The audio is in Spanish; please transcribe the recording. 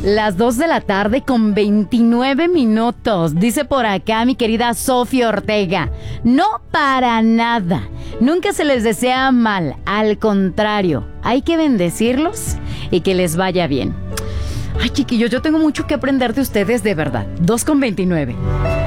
Las 2 de la tarde con 29 minutos. Dice por acá mi querida Sofía Ortega. No para nada. Nunca se les desea mal. Al contrario, hay que bendecirlos y que les vaya bien. Ay, chiquillos, yo tengo mucho que aprender de ustedes, de verdad. 2 con 29.